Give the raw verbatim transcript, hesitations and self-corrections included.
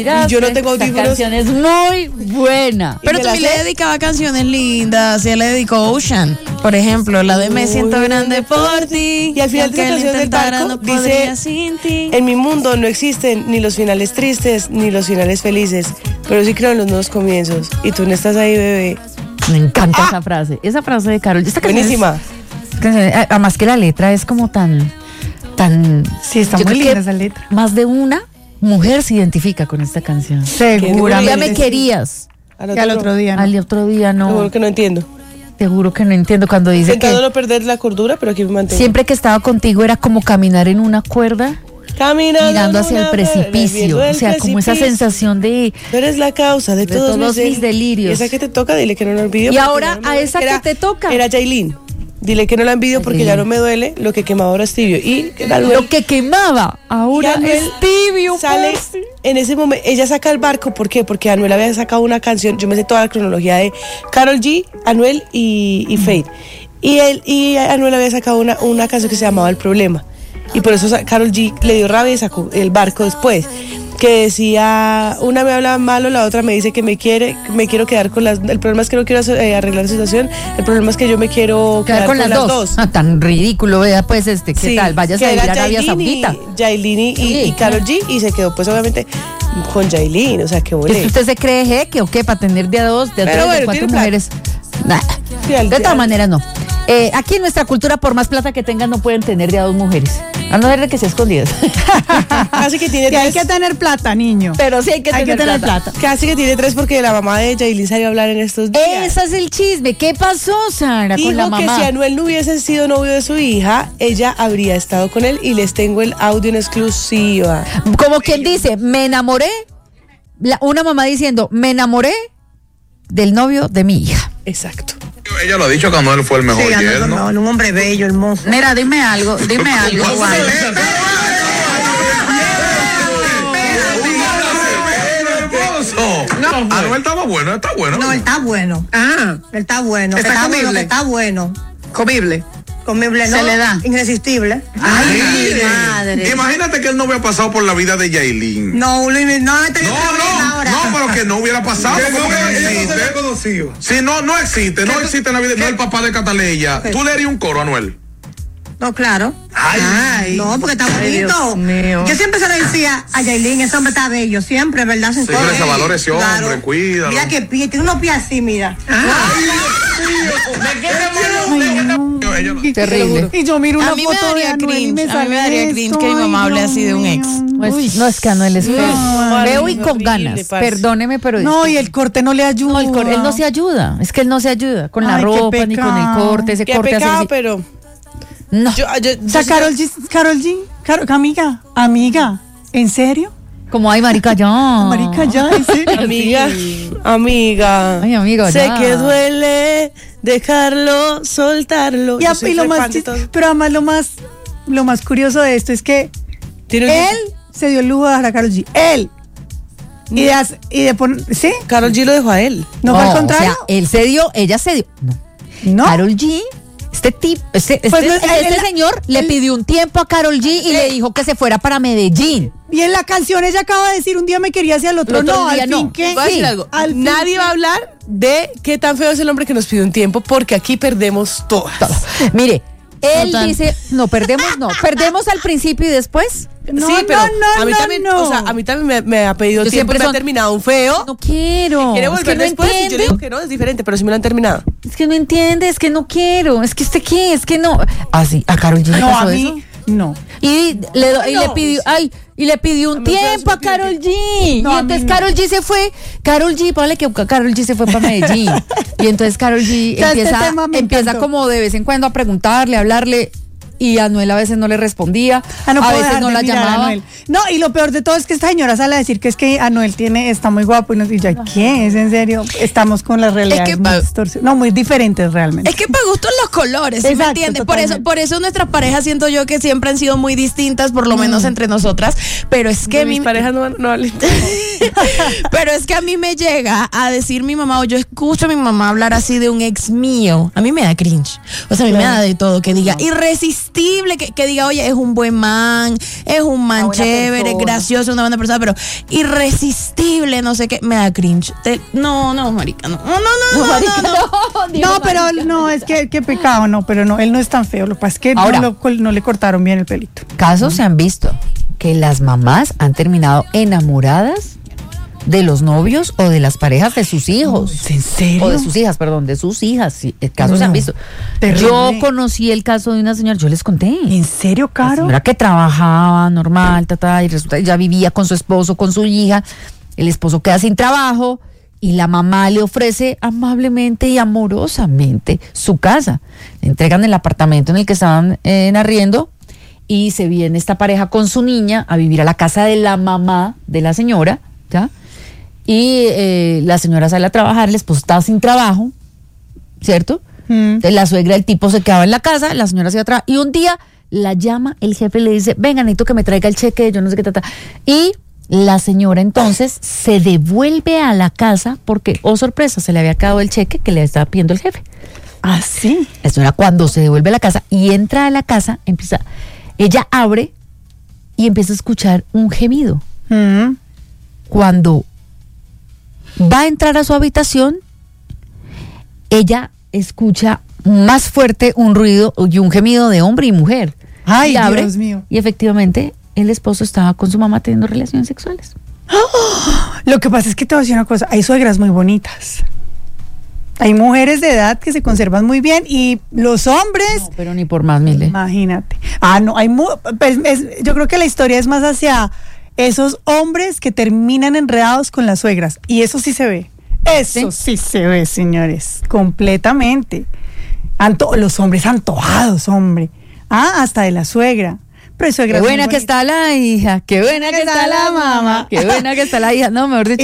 Yo no tengo audífonos. Esta canción es muy buena. Pero también le dedicaba canciones lindas. Ella le dedicó Ocean, por ejemplo, la de Me siento grande por ti. Y al final de esa canción del barco no dice: sin ti. En mi mundo no existen ni los finales tristes ni los finales felices, pero sí creo en los nuevos comienzos. Y tú no estás ahí, bebé. Me encanta ah. esa frase. Esa frase de Karol G. Esta Buenísima. Es, además que la letra es como tan, tan. Sí, está muy linda esa letra. Más de una mujer se identifica con esta canción. Seguramente. Ya me querías. Al otro, al otro día no. Al otro día no. Seguro que no entiendo. Te juro que no entiendo cuando dice Intentando que no perder la cordura, pero aquí me mantengo. Siempre que estaba contigo era como caminar en una cuerda. Caminando mirando hacia el precipicio. O sea, como esa sensación de. Tú eres la causa de, de todos, todos mis, mis delirios. Esa que te toca, dile que no la envidio. Y ahora a esa que te toca. Era Yailin. Dile que no la envidio porque ya no me duele, lo que quemaba ahora es tibio. Y lo que quemaba ahora es tibio. Sale en ese momento, ella saca el barco, ¿por qué? Porque Anuel había sacado una canción, yo me sé toda la cronología de Karol G, Anuel y, y Fate. Y él y Anuel había sacado una, una canción que se llamaba El Problema. Y por eso Karol G le dio rabia y sacó el barco después. Que decía, una me habla malo, la otra me dice que me quiere, me quiero quedar con las, el problema es que no quiero eh, arreglar la situación, el problema es que yo me quiero quedar, quedar con, con las dos. dos. Ah, tan ridículo, vea pues este, ¿qué sí, tal? Vayas a vivir a Arabia Saudita. Yailin y, sí, y, y Karol G y se quedó pues obviamente con Yailin, o sea, qué bolé. ¿Usted se cree jeque o qué? Para tener de a dos, de a tres, bueno, de cuatro mujeres. Nah, sí, de todas maneras no. Eh, aquí en nuestra cultura, por más plata que tengan, no pueden tener de a dos mujeres. A no ser de que sea escondidas. Casi que tiene sí, tres. Hay que tener plata, niño. Pero sí hay que, hay tener, que tener plata. plata. Casi que tiene tres porque la mamá de Yailin salió a hablar en estos días. Ese es el chisme. ¿Qué pasó, Sara, Dijo con la mamá? Dijo que si Anuel no hubiese sido novio de su hija, ella habría estado con él y les tengo el audio en exclusiva. Como quien dice, me enamoré. La, una mamá diciendo, me enamoré del novio de mi hija. Exacto. Ella lo ha dicho que Anuel fue el mejor sí, yerno. No, un hombre bello, hermoso. Mira, dime algo, dime algo. No, Anuel estaba bueno, está bueno. No, él está bueno. Ah, él está bueno. Está está comible. bueno, está bueno. Comible. Comible, no. Se le da. Irresistible. Ay, Ay madre. Imagínate que él no hubiera pasado por la vida de Yailin. No, no, no, no, no, no, no, pero que no hubiera pasado. Que como no, que no existe. existe. No conocido. Sí, no, no existe, no existe en la vida. No el papá de Cataleya. ¿Tú le harías un coro a Anuel? No, claro. Ay, Ay, no, porque está bonito. Dios mío. Yo siempre se lo decía a Yailin, ese hombre está bello, siempre, ¿verdad? Sí, pero se valora ese hombre, claro. Cuídalo. Mira que pie, tiene unos pies así, mira. Ay, Dios mío. Terrible. Y yo miro una a mí foto me daría de Anuel y me cringe, a mí me daría sale cringe esto, que mi mamá ay, hable Dios así de un mío. ex. No es, no, es que Anuel es feo. No, Veo y es con horrible, ganas. parce. Perdóneme, pero. No, y el corte no le ayuda. No, el cor- él no se ayuda. Es que él no se ayuda con la Ay, qué ropa ni con el pecado. corte. Ese Qué corte pecado, así. pero No. yo, yo, O sea, yo- Karol G, Karol G, Karol- amiga, amiga, ¿en serio? Como, ay, marica, ya. Marica, ya, ¿en serio? amiga, amiga. Ay, amiga, sé ya. que duele dejarlo, soltarlo. Y, Yo a- soy y lo fan más, de chis- todo. pero además lo más, lo más curioso de esto es que Tiene un- él se dio el lujo de dejar a Karol G, él. Y de, hace- y de poner, ¿sí? Karol G lo dejó a él. No fue al o contrario. sea, él se dio, ella se dio. No. No. Karol G, este tipo, este, este, Pues no, este, él- este él- señor le él- pidió un tiempo a Karol G y le dijo que se fuera para Medellín. Y en la canción ella acaba de decir un día me quería hacia el otro, El otro no, día al no. fin que Voy a decir algo. al fin Nadie que- va a hablar de qué tan feo es el hombre que nos pide un tiempo, porque aquí perdemos todas. Mire, él Total. dice, no, perdemos, no, perdemos al principio y después. No, sí, pero no, no, a mí no, también, no. o sea, a mí también me, me ha pedido Yo tiempo siempre y me son- ha terminado un feo. No quiero. Quiere es volver que no después y yo le entiende. digo que no, es diferente, pero sí me lo han terminado. Es que no entiende, es que no quiero, es que usted qué, es que no. Ah, sí, a Karol G le No, pasó a eso. mí, no. Y le, do- y No. le pidió, ay, y le pidió un A mí ustedes tiempo me a piden Karol G. No, y a mí entonces no. Karol G se fue, Karol G, vale que Karol G se fue para Medellín. Y entonces Karol G Ya, este empieza, tema me empieza encantó. como de vez en cuando a preguntarle, a hablarle. Y Anuel a veces no le respondía, Ah, no a puedo veces dejar no de la mirar a llamaba. Anuel. No, y lo peor de todo es que esta señora sale a decir que es que Anuel tiene, está muy guapo y nos dice, ¿qué? ¿Es en serio? Estamos con las realidades que muy pa- distorsionadas. No, muy diferentes realmente. Es que para gustos los colores, ¿sí me Exacto, entiendes? Por eso, totalmente. por eso nuestras parejas siento yo que siempre han sido muy distintas, por lo menos entre nosotras, pero es que Que a mí, mis parejas no, no valen. pero es que a mí me llega a decir mi mamá, o yo escucho a mi mamá hablar así de un ex mío, a mí me da cringe, o sea, a mí me da de todo, que diga irresistible irresistible que, que diga, oye, es un buen man, es un man chévere, gracioso, una buena persona, pero irresistible, no sé qué, me da cringe. Te, no, no, marica, no, no, no, no, no, marica, no, no, no, digo, No, pero marica, no, es que qué pecado, no, pero no, él no es tan feo. Lo que pasa es que Ahora, no, lo- no le cortaron bien el pelito. Casos se han visto que las mamás han terminado enamoradas de los novios o de las parejas de sus hijos. ¿En serio? O de sus hijas, perdón, de sus hijas. Sí, el caso se han No, visto. terrible. Yo conocí el caso de una señora, yo les conté. ¿En serio, La Caro? señora que trabajaba normal, ta, ta, y resulta que ya vivía con su esposo, con su hija. El esposo queda sin trabajo y la mamá le ofrece amablemente y amorosamente su casa. Le entregan el apartamento en el que estaban eh, en arriendo y se viene esta pareja con su niña a vivir a la casa de la mamá de la señora, ¿ya? Y eh, la señora sale a trabajar, el esposo estaba sin trabajo, ¿cierto? Mm. Entonces, la suegra, el tipo se quedaba en la casa, la señora se iba a trabajar y un día la llama el jefe y le dice, venga, necesito que me traiga el cheque, yo no sé qué trata. Y la señora entonces se devuelve a la casa porque, oh sorpresa, se le había acabado el cheque que le estaba pidiendo el jefe. Ah, sí. La señora cuando se devuelve a la casa y entra a la casa, empieza, ella abre y empieza a escuchar un gemido. Mm. Cuando va a entrar a su habitación, ella escucha más fuerte un ruido y un gemido de hombre y mujer. Ay, Y abre, Dios mío. Y efectivamente, el esposo estaba con su mamá teniendo relaciones sexuales. Lo que pasa es que te voy a decir una cosa, hay suegras muy bonitas. Hay mujeres de edad que se conservan muy bien y los hombres, No, pero ni por más, Mile. imagínate. Ah, no, hay mu- pues, es- yo creo que la historia es más hacia esos hombres que terminan enredados con las suegras y eso sí se ve. Eso sí, se ve, señores, completamente. Anto- los hombres antojados, hombre. Ah, hasta de la suegra. Pero hay suegras Qué muy buena que bonitas. está la hija, qué buena que está la mamá, qué buena que está la hija. No, mejor dicho.